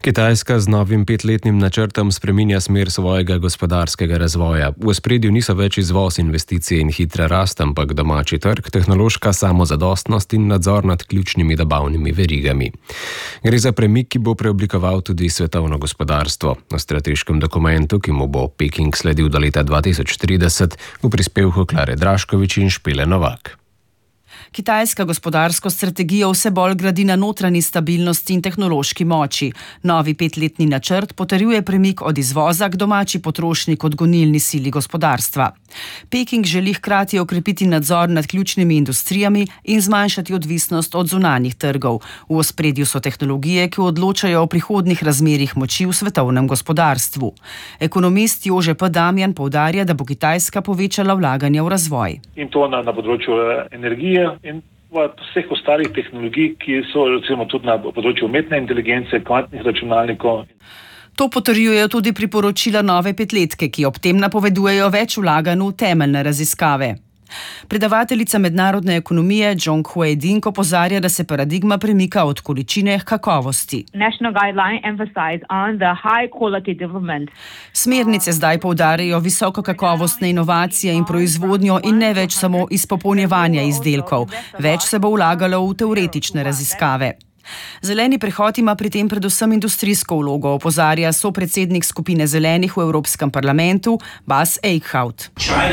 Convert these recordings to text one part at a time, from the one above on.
Kitajska z novim 5-letnim načrtom spreminja smer svojega gospodarskega razvoja. V ospredju niso več izvoz, investicije in hitra rast, ampak domači trg, tehnološka samozadostnost in nadzor nad ključnimi dobavnimi verigami. Gre za premik, ki bo preoblikoval tudi svetovno gospodarstvo. O strateškem dokumentu, ki mu bo Peking sledil do leta 2030, v prispevku Klare Draškovič in Špele Novak. Kitajska gospodarsko strategijo vse bolj gradi na notranji stabilnosti in tehnološki moči. Novi 5-letni načrt potrjuje premik od izvoza k domači potrošnji kot gonilni sili gospodarstva. Peking želi hkrati okrepiti nadzor nad ključnimi industrijami in zmanjšati odvisnost od zunanjih trgov. V ospredju so tehnologije, ki odločajo o prihodnjih razmerjih moči v svetovnem gospodarstvu. Ekonomist Jože P. Damjan poudarja, da bo Kitajska povečala vlaganja v razvoj. In to na področju energije in vseh ostalih tehnologij, ki so recimo tudi na področju umetne inteligence, kvantnih računalnikov. To potrjujejo tudi priporočila nove 5-letke, ki ob tem napovedujejo več vlaganj v temeljne raziskave. Predavateljica mednarodne ekonomije Zhong Hui Ding opozarja, da se paradigma premika od količine k kakovosti. Smernice zdaj poudarjajo visoko kakovostne inovacije in proizvodnjo in ne več samo izpopolnjevanja izdelkov. Več se bo vlagalo v teoretične raziskave. Zeleni prehod ima pri tem predvsem industrijsko vlogo, opozarja sopredsednik skupine Zelenih v Evropskem parlamentu Bas Eickhout.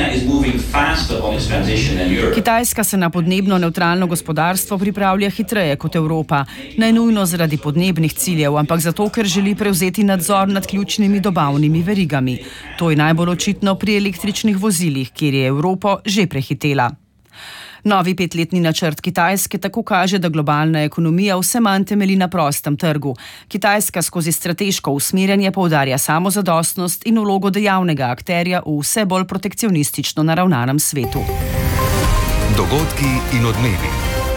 Kitajska se na podnebno nevtralno gospodarstvo pripravlja hitreje kot Evropa, ne nujno zaradi podnebnih ciljev, ampak zato, ker želi prevzeti nadzor nad ključnimi dobavnimi verigami. To je najbolj očitno pri električnih vozilih, kjer je Evropo že prehitela. Novi 5-letni načrt Kitajske tako kaže, da globalna ekonomija vse manj temelji na prostem trgu. Kitajska skozi strateško usmerjanje poudarja samozadostnost in vlogo dejavnega akterja v vse bolj protekcionistično naravnanem svetu. Dogodki in odmevi.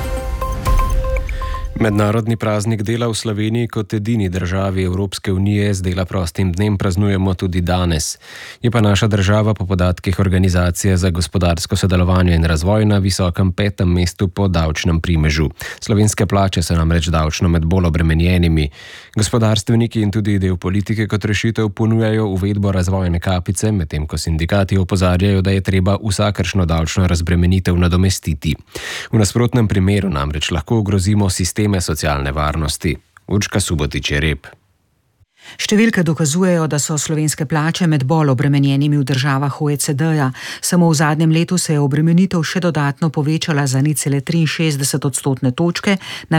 Mednarodni praznik dela v Sloveniji kot edini državi Evropske unije z dela prostim dnem praznujemo tudi danes. Je pa naša država po podatkih Organizacije za gospodarsko sodelovanje in razvoj na visokem 5. mestu po davčnem primežu. Slovenske plače so namreč davčno med bolj obremenjenimi. Gospodarstveniki in tudi del politike kot rešitev ponujajo uvedbo razvojne kapice, medtem ko sindikati opozarjajo, da je treba vsakršno davčno razbremenitev nadomestiti. V nasprotnem primeru namreč lahko ogrozimo sistem socialne varnosti. Urška Subotič je rep. Številke dokazujejo, da so slovenske plače med bolj obremenjenimi v državah OECD-ja. Samo v zadnjem letu se je obremenitev še dodatno povečala za 0,63 odstotne točke na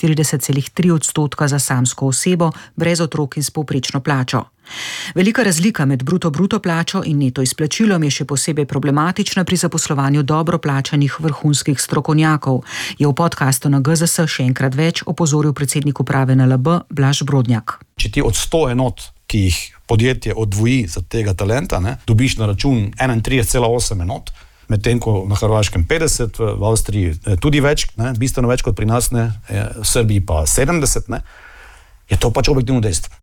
45,3 odstotka za samsko osebo brez otrok in s povprečno plačo. Velika razlika med bruto plačo in neto izplačilom je še posebej problematična pri zaposlovanju dobro plačanih vrhunskih strokovnjakov, je v podkastu na GZS še enkrat več opozoril predsednik uprave NLB Blaž Brodnjak. Če ti od 100 enot, ki jih podjetje odvoji za tega talenta, dobiš na račun 31,8 enot, medtem ko na Hrvaškem 50, v Avstriji tudi več, bistveno več kot pri nas, v Srbiji pa 70, je to pač objektivno dejstvo.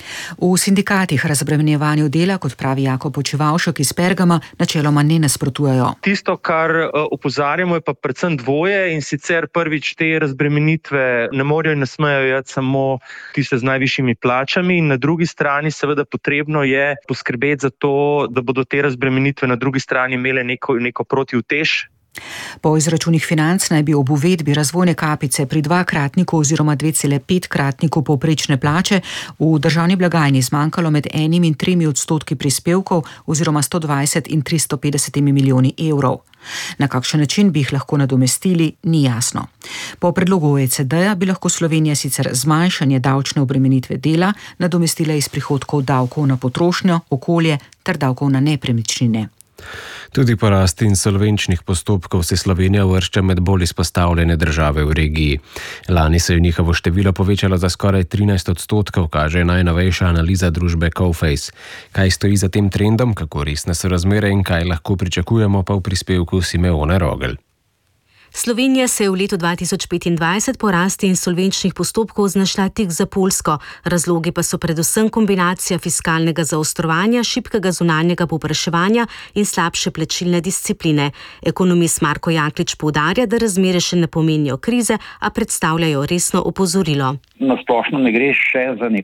V sindikatih razbremenjevanju dela, kot pravi Jakob Počivavšek iz Pergama, načeloma ne nasprotujejo. Tisto, kar opozarjamo, je pa predvsem dvoje, in sicer prvič te razbremenitve ne morejo in ne smejo jeti samo tiste z najvišjimi plačami, in na drugi strani seveda potrebno je poskrbeti za to, da bodo te razbremenitve na drugi strani imele neko protiutež. Po izračunih Financ naj bi ob uvedbi razvojne kapice pri 2-kratniku oziroma 2,5-kratniku povprečne plače v državni blagajni zmanjkalo med 1 in 3 odstotki prispevkov oziroma 120 in 350 milijoni evrov. Na kakšen način bi jih lahko nadomestili, ni jasno. Po predlogu OECD-ja bi lahko Slovenija sicer zmanjšanje davčne obremenitve dela nadomestila iz prihodkov davkov na potrošnjo, okolje ter davkov na nepremičnine. Tudi porast insolvenčnih postopkov se Slovenija uvršča med bolj izpostavljene države v regiji. Lani se je njihovo število povečalo za skoraj 13 odstotkov, kaže najnovejša analiza družbe Coface. Kaj stoji za tem trendom, kako resne so razmere in kaj lahko pričakujemo, pa v prispevku Simeone Rogel. Slovenija se je v letu 2025 po rasti insolvenčnih postopkov znašla tik za Poljsko. Razlogi pa so predvsem kombinacija fiskalnega zaostrovanja, šibkega zunanjega povpraševanja in slabše plačilne discipline. Ekonomist Marko Jaklič poudarja, da razmere še ne pomenijo krize, a predstavljajo resno opozorilo. Na splošno ne gre še za